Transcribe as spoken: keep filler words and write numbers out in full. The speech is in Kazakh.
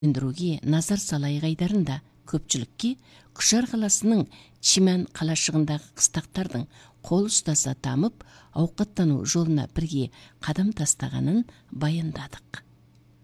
өндіруге назар салайық айдарында көпчілікке Күшар қаласының Чимән қалашығындағы қыстақтардың қол ұстаса тамып, ауқаттану жолына бірге қадам тастағанын баяндадық.